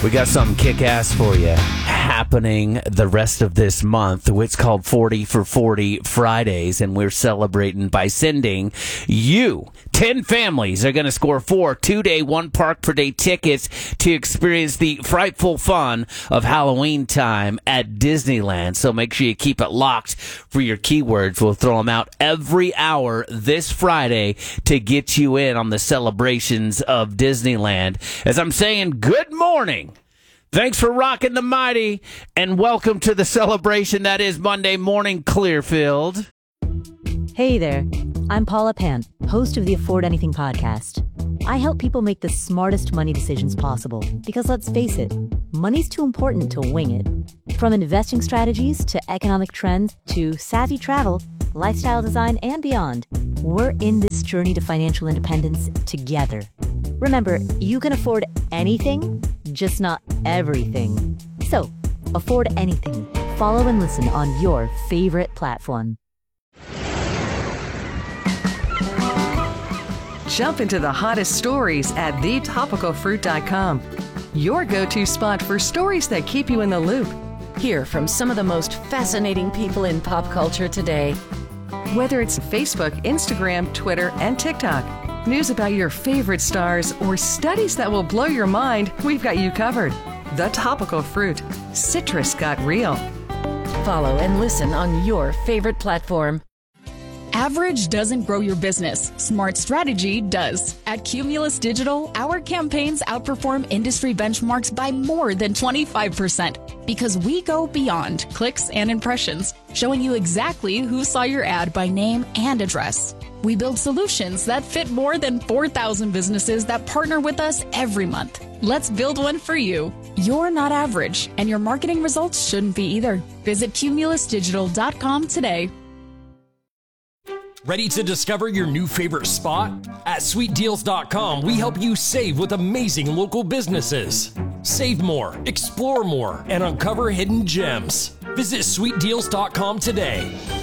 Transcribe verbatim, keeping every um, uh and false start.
We got something kick-ass for you happening the rest of this month. It's called forty for forty Fridays, and we're celebrating by sending you ten families are going to score four two-day, one-park-per-day tickets to experience the frightful fun of Halloween time at Disneyland. So make sure you keep it locked for your keywords. We'll throw them out every hour this Friday to get you in on the celebrations of Disneyland. As I'm saying, good morning. Thanks for rocking the mighty, and welcome to the celebration that is Monday Morning Clearfield. Hey there, I'm Paula Pant, host of the Afford Anything podcast. I help people make the smartest money decisions possible because, let's face it, money's too important to wing it. From investing strategies to economic trends to savvy travel, lifestyle design, and beyond, we're in this journey to financial independence together. Remember, you can afford anything, just not everything. So, afford anything. Follow and listen on your favorite platform. Jump into the hottest stories at the topical fruit dot com. Your go-to spot for stories that keep you in the loop. Hear from some of the most fascinating people in pop culture today. Whether it's Facebook, Instagram, Twitter, and TikTok, news about your favorite stars, or studies that will blow your mind, we've got you covered. The Topical Fruit. Citrus got real. Follow and listen on your favorite platform. Average doesn't grow your business. Smart strategy does. At Cumulus Digital, our campaigns outperform industry benchmarks by more than twenty-five percent because we go beyond clicks and impressions, showing you exactly who saw your ad by name and address. We build solutions that fit more than four thousand businesses that partner with us every month. Let's build one for you. You're not average, and your marketing results shouldn't be either. Visit cumulus digital dot com today. Ready to discover your new favorite spot? At sweet deals dot com, we help you save with amazing local businesses. Save more, explore more, and uncover hidden gems. Visit sweet deals dot com today.